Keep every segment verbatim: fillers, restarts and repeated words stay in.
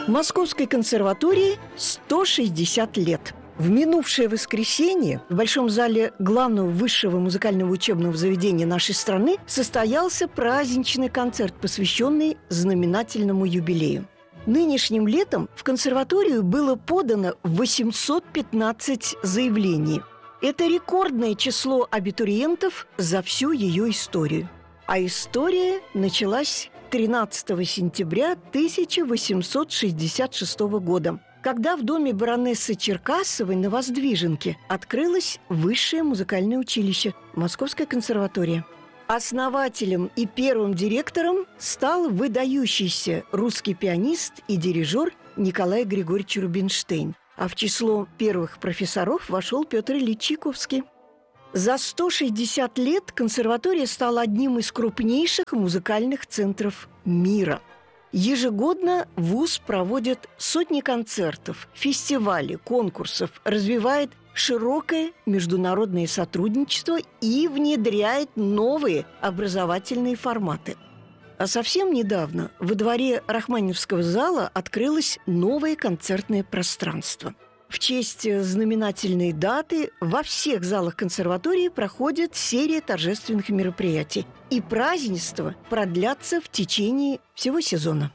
Московской консерватории сто шестьдесят лет. В минувшее воскресенье в Большом зале главного высшего музыкального учебного заведения нашей страны состоялся праздничный концерт, посвященный знаменательному юбилею. Нынешним летом в консерваторию было подано восемьсот пятнадцать заявлений. Это рекордное число абитуриентов за всю ее историю. А история началась тринадцатого сентября тысяча восемьсот шестьдесят шестого года, когда в доме баронессы Черкасовой на Воздвиженке открылось высшее музыкальное училище Московская консерватория. Основателем и первым директором стал выдающийся русский пианист и дирижер Николай Григорьевич Рубинштейн, а в число первых профессоров вошел Петр Ильич Чайковский. За сто шестьдесят лет консерватория стала одним из крупнейших музыкальных центров мира. Ежегодно вуз проводит сотни концертов, фестивалей, конкурсов, развивает широкое международное сотрудничество и внедряет новые образовательные форматы. А совсем недавно во дворе Рахманинского зала открылось новое концертное пространство. В честь знаменательной даты во всех залах консерватории проходит серия торжественных мероприятий, и празднества продлятся в течение всего сезона.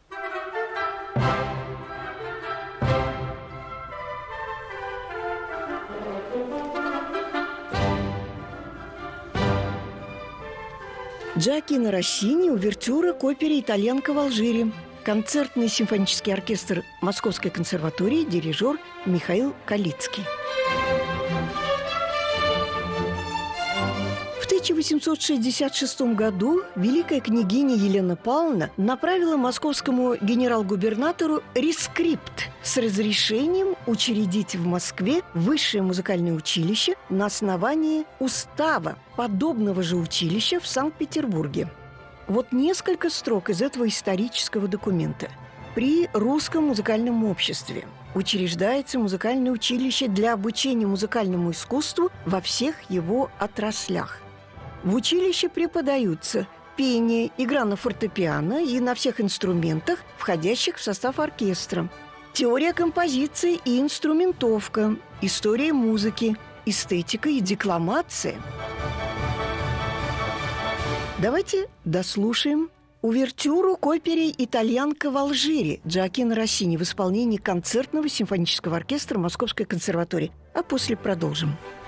Джоаккино Россини, увертюра к опере «Итальянка в Алжире». Концертный симфонический оркестр Московской консерватории, дирижер Михаил Калицкий. В тысяча восемьсот шестьдесят шестом году великая княгиня Елена Павловна направила московскому генерал-губернатору рескрипт с разрешением учредить в Москве высшее музыкальное училище на основании устава подобного же училища в Санкт-Петербурге. Вот несколько строк из этого исторического документа. При Русском музыкальном обществе учреждается музыкальное училище для обучения музыкальному искусству во всех его отраслях. В училище преподаются пение, игра на фортепиано и на всех инструментах, входящих в состав оркестра, теория композиции и инструментовка, история музыки, эстетика и декламация. Давайте дослушаем увертюру к опере «Итальянка в Алжире» Джоаккино Россини в исполнении концертного симфонического оркестра Московской консерватории. А после продолжим.